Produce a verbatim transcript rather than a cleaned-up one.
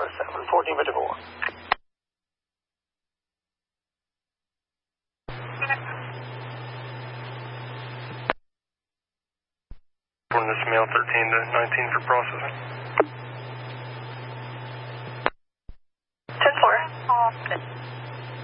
seven, fourteen fifty-four. From this mail thirteen to nineteen for processing. ten four.